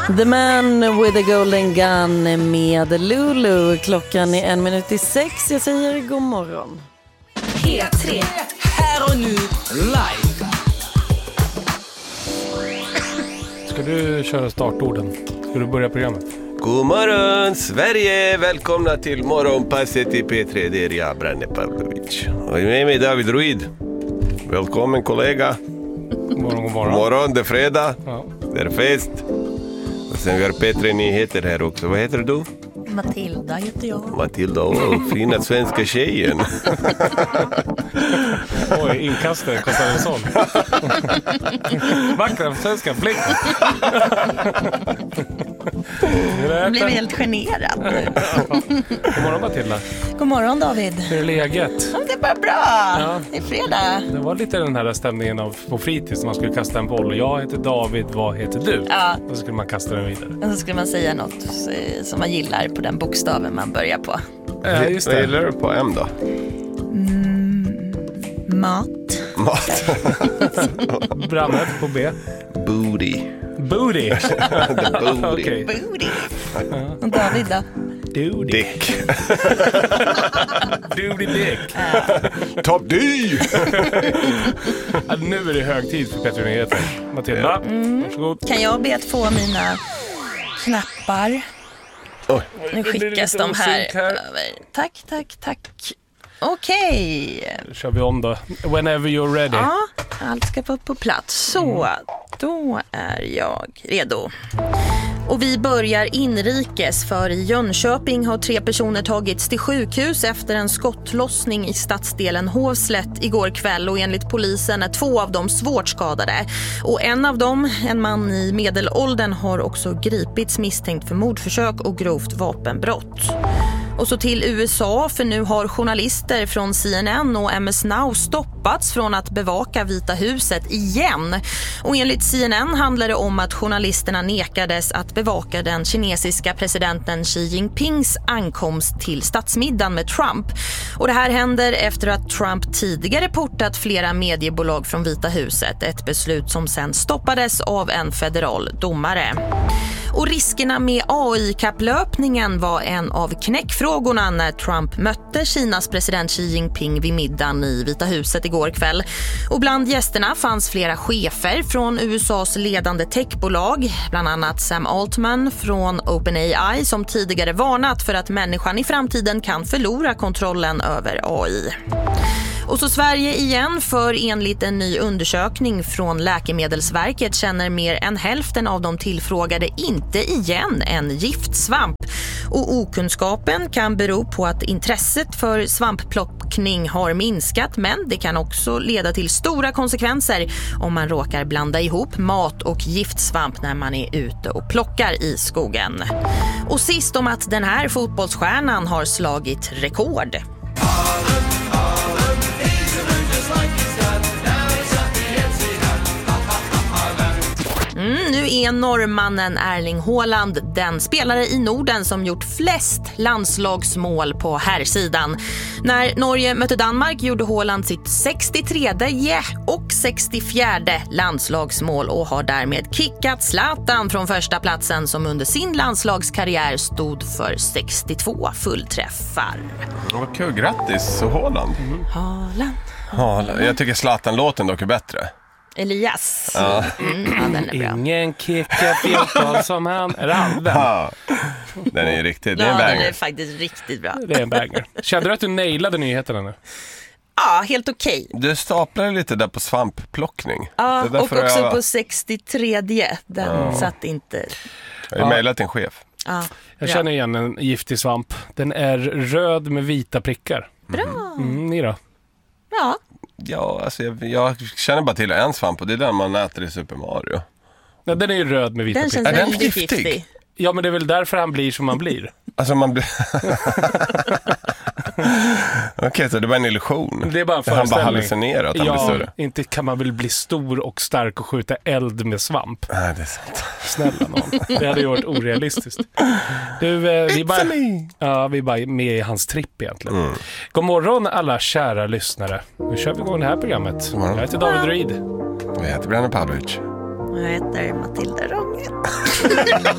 The Man with the Golden Gun med Lulu. Klockan är 1:06. Jag säger god morgon. P3. Här och nu, live. Ska du köra startorden? Ska du börja programmet? God morgon Sverige, välkomna till morgonpasset i P3. Det är jag, Branne Pavlovic. Och med mig David Ruid. Välkommen kollega. God morgon, god morgon. God morgon, det är fredag. Ja. Det är fest. Och sen vi har P3 Nyheter här också. Vad heter du? Matilda heter jag. Matilda, fina svenska tjejen. Oj, inkastare kostar en sån. Vackra svenska flick. Jag blev helt generad nu. God morgon Matilda. God morgon David. Hur är läget? Det är bara bra. Ja. Det är fredag. Det var lite den här stämningen av på fritids när man skulle kasta en boll. Och jag heter David, vad heter du? Ja. Och så skulle man kasta den vidare. Och så skulle man säga något som man gillar på den bokstaven man börjar på. Just Vad det. gillar du på M då? Mat. Mat. Brannet på B. Booty. Booty. The booty. Okej. Booty. Och David då? Duty. Dick. Duty dick. Top D. Ja, nu är det hög tid för P3 Nyheter. Matilda, varsågod. Kan jag be att få mina knappar? Oj. Nu skickas de här över. Tack. Okej. Då kör vi om då. Whenever you're ready. Ja, allt ska vara på plats. Så, då är jag redo. Och vi börjar inrikes, för i Jönköping har 3 personer tagits till sjukhus efter en skottlossning i stadsdelen Hovslätt igår kväll, och enligt polisen är 2 av dem svårt skadade. Och en av dem, en man i medelåldern, har också gripits misstänkt för mordförsök och grovt vapenbrott. Och så till USA, för nu har journalister från CNN och MS Now stoppats från att bevaka Vita huset igen. Och enligt CNN handlar det om att journalisterna nekades att bevaka den kinesiska presidenten Xi Jinpings ankomst till statsmiddagen med Trump. Och det här händer efter att Trump tidigare portat flera mediebolag från Vita huset. Ett beslut som sen stoppades av en federal domare. Och riskerna med AI-kapplöpningen var en av knäckfrågorna när Trump mötte Kinas president Xi Jinping vid middagen i Vita huset igår kväll. Och bland gästerna fanns flera chefer från USAs ledande techbolag, bland annat Sam Altman från OpenAI, som tidigare varnat för att människan i framtiden kan förlora kontrollen över AI. Och så Sverige igen, för enligt en ny undersökning från Läkemedelsverket känner mer än hälften av de tillfrågade inte igen en giftsvamp. Och okunskapen kan bero på att intresset för svampplockning har minskat, men det kan också leda till stora konsekvenser om man råkar blanda ihop mat och giftsvamp när man är ute och plockar i skogen. Och sist om att den här fotbollsstjärnan har slagit rekord. Nu är norrmannen Erling Haaland den spelare i Norden som gjort flest landslagsmål på herrsidan. När Norge mötte Danmark gjorde Haaland sitt 63:e och 64:e landslagsmål och har därmed kickat Zlatan från första platsen, som under sin landslagskarriär stod för 62 fullträffar. Vad kul, grattis Haaland. Haaland. Jag tycker Zlatan-låten dock är bättre. Elias. Ja, den är bra. Ingen kickar 14 som han. Är det han? Ja, den är riktigt, det är en Ja, den banger. är faktiskt riktigt bra. Det är en banger. Kände du att du nailade nyheterna nu? Ja, helt okej. Du staplar lite där på svampplockning. Ja, Det är och därför också jag på 63:e. Den satt inte... har ju mejlat en chef. Ja, Jag bra. känner igen en giftig svamp. Den är röd med vita prickar. Bra. Ni då? Ja. Ja, alltså jag känner bara till en svamp, och det är den man äter i Super Mario. Nej, den är ju röd med vita Den prickar. känns Är den väldigt giftig? giftig. Ja, men det är väl därför han blir som han blir. Alltså man blir... Okej, så det var en illusion. Det är bara en Han bara föreställning. hallucinerar att han blir större. Inte kan man väl bli stor och stark och skjuta eld med svamp. Nej, det är sant. Snälla någon. Det hade ju varit orealistiskt. Du, vi är bara med i hans tripp egentligen. God morgon alla kära lyssnare. Nu kör vi igång det här programmet. Jag heter David Ruid. Jag heter Branne Pavlovic. Jag heter Matilda Rånge.